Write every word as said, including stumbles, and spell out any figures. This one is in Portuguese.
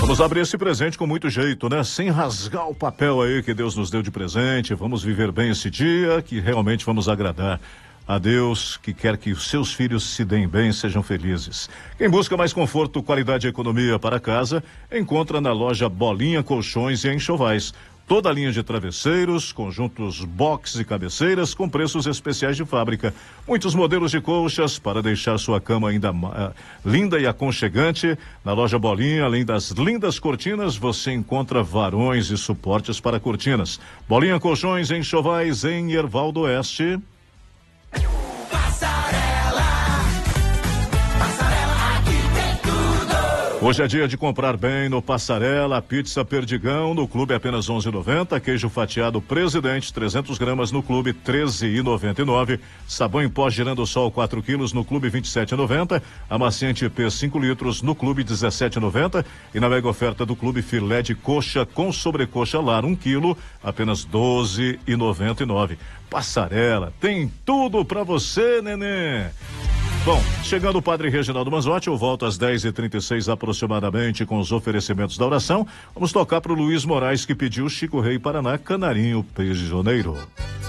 Vamos abrir esse presente com muito jeito, né? Sem rasgar o papel aí que Deus nos deu de presente. Vamos viver bem esse dia, que realmente vamos agradar a Deus, que quer que os seus filhos se deem bem, sejam felizes. Quem busca mais conforto, qualidade e economia para casa, encontra na loja Bolinha Colchões e Enxovais. Toda a linha de travesseiros, conjuntos box e cabeceiras com preços especiais de fábrica. Muitos modelos de colchas para deixar sua cama ainda uh, linda e aconchegante. Na loja Bolinha, além das lindas cortinas, você encontra varões e suportes para cortinas. Bolinha Colchões em Enxovais, em Hervaldo Oeste. Hoje é dia de comprar bem no Passarela. Pizza Perdigão no clube apenas onze reais e noventa centavos. Queijo fatiado Presidente trezentas gramas no clube treze reais e noventa e nove centavos. Sabão em pó Girando Sol quatro quilos no clube vinte e sete reais e noventa centavos. Amaciante P cinco litros no clube dezessete reais e noventa centavos. E na mega oferta do clube filé de coxa com sobrecoxa lar um quilo apenas doze reais e noventa e nove centavos. Passarela tem tudo pra você, neném. Bom, chegando o padre Reginaldo Manzotti, eu volto às dez e trinta e seis aproximadamente com os oferecimentos da oração. Vamos tocar para o Luiz Moraes, que pediu Chico Rei Paraná, Canarinho Prisioneiro.